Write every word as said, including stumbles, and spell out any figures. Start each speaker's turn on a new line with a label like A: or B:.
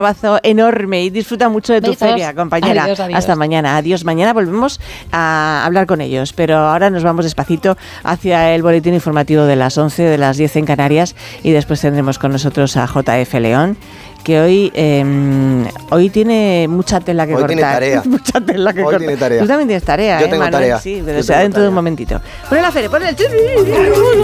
A: abrazo enorme y disfruta mucho de tu
B: Besos.
A: feria, compañera.
B: Adiós, adiós.
A: Hasta mañana. Adiós. Mañana volvemos a hablar con ellos, pero ahora nos vamos despacito hacia el boletín informativo de las once, de las diez en Canarias, y después tendremos con nosotros a J F León, que hoy eh, hoy tiene mucha tela que
C: hoy
A: cortar.
C: Tiene tarea.
A: mucha tela que
C: hoy
A: cortar.
C: Tiene tarea.
A: Tú también tienes tarea,
C: Yo
A: ¿eh,
C: tengo
A: Manuel?
C: tarea.
A: Sí, pero
C: Yo
A: será
C: tengo
A: dentro de
C: tarea.
A: un momentito. Ponle la feria, ponle el...